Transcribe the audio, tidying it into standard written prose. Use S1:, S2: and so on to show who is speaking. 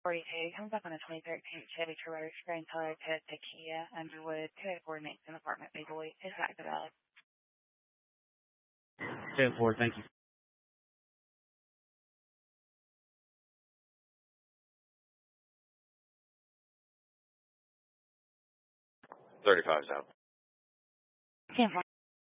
S1: 42 comes up on a 2013 Chevy Traverse, Grand Toyota Kia, Underwood, code coordinates in apartment B-Boy. Is that valid?
S2: 10-4, thank you.
S3: $35 out.
S1: 10-4.